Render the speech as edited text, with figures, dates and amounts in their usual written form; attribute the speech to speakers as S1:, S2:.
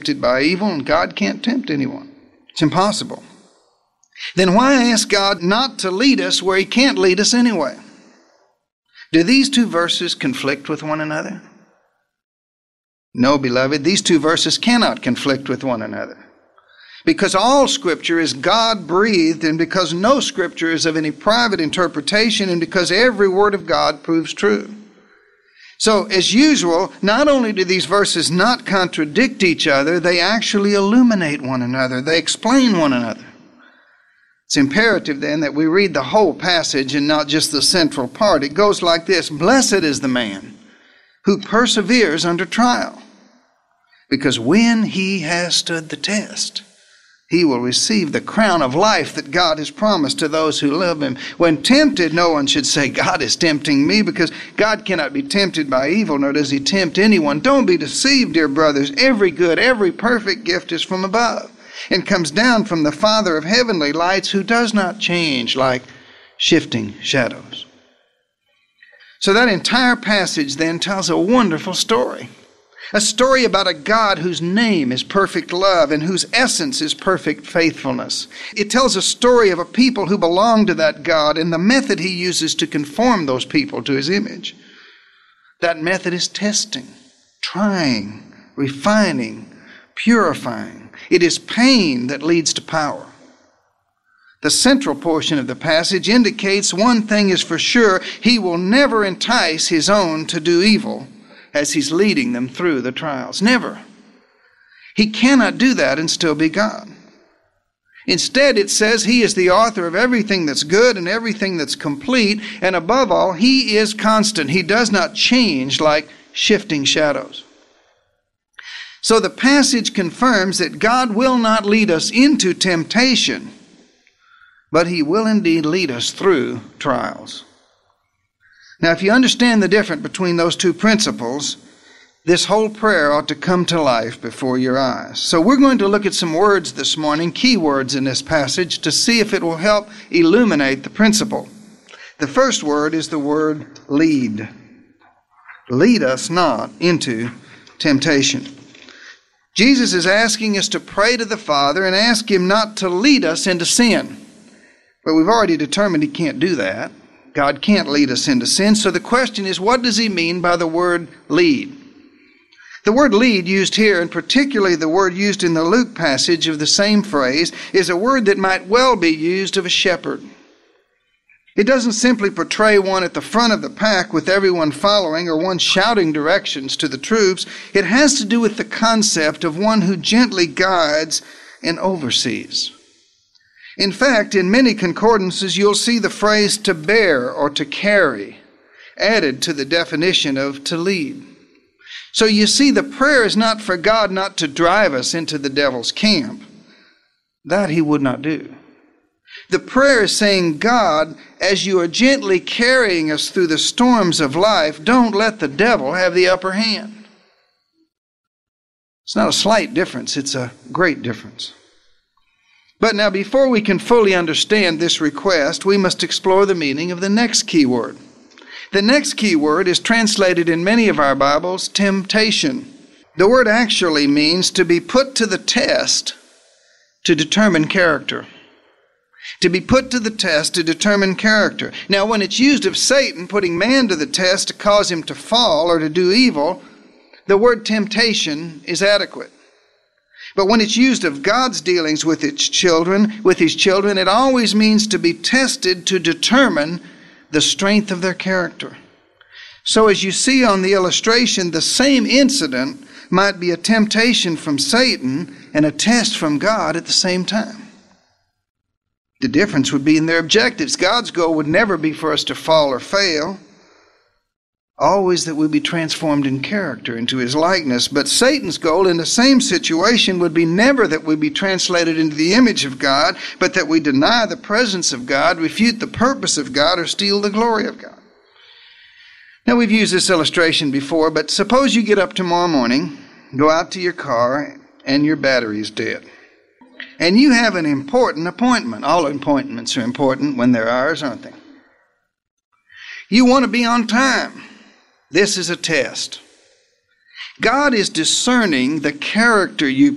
S1: tempted by evil, and God can't tempt anyone. It's impossible. Then why ask God not to lead us where He can't lead us anyway? Do these two verses conflict with one another? No, beloved, these two verses cannot conflict with one another. Because all Scripture is God-breathed, and because no Scripture is of any private interpretation, and because every word of God proves true. So, as usual, not only do these verses not contradict each other, they actually illuminate one another. They explain one another. It's imperative, then, that we read the whole passage and not just the central part. It goes like this: Blessed is the man who perseveres under trial, because when he has stood the test, he will receive the crown of life that God has promised to those who love Him. When tempted, no one should say, God is tempting me, because God cannot be tempted by evil, nor does He tempt anyone. Don't be deceived, dear brothers. Every good, every perfect gift is from above, and comes down from the Father of heavenly lights, who does not change like shifting shadows. So that entire passage then tells a wonderful story. A story about a God whose name is perfect love and whose essence is perfect faithfulness. It tells a story of a people who belong to that God and the method He uses to conform those people to His image. That method is testing, trying, refining, purifying. It is pain that leads to power. The central portion of the passage indicates one thing is for sure: He will never entice His own to do evil as He's leading them through the trials. Never. He cannot do that and still be God. Instead, it says He is the author of everything that's good and everything that's complete, and above all, He is constant. He does not change like shifting shadows. So the passage confirms that God will not lead us into temptation, but He will indeed lead us through trials. Now, if you understand the difference between those two principles, this whole prayer ought to come to life before your eyes. So we're going to look at some words this morning, key words in this passage, to see if it will help illuminate the principle. The first word is the word lead. Lead us not into temptation. Jesus is asking us to pray to the Father and ask Him not to lead us into sin. But we've already determined He can't do that. God can't lead us into sin. So the question is, what does He mean by the word lead? The word lead used here, and particularly the word used in the Luke passage of the same phrase, is a word that might well be used of a shepherd. It doesn't simply portray one at the front of the pack with everyone following, or one shouting directions to the troops. It has to do with the concept of one who gently guides and oversees. In fact, in many concordances, you'll see the phrase to bear or to carry added to the definition of to lead. So you see, the prayer is not for God not to drive us into the devil's camp. That He would not do. The prayer is saying, God, as you are gently carrying us through the storms of life, don't let the devil have the upper hand. It's not a slight difference, it's a great difference. But now, before we can fully understand this request, we must explore the meaning of the next key word. The next key word is translated in many of our Bibles, temptation. The word actually means to be put to the test to determine character. To be put to the test to determine character. Now, when it's used of Satan putting man to the test to cause him to fall or to do evil, the word temptation is adequate. But when it's used of God's dealings with His children, it always means to be tested to determine the strength of their character. So as you see on the illustration, the same incident might be a temptation from Satan and a test from God at the same time. The difference would be in their objectives. God's goal would never be for us to fall or fail, always that we be transformed in character into His likeness. But Satan's goal in the same situation would be never that we be translated into the image of God, but that we deny the presence of God, refute the purpose of God, or steal the glory of God. Now, we've used this illustration before, but suppose you get up tomorrow morning, go out to your car, and your battery is dead. And you have an important appointment. All appointments are important when they're ours, aren't they? You want to be on time. This is a test. God is discerning the character you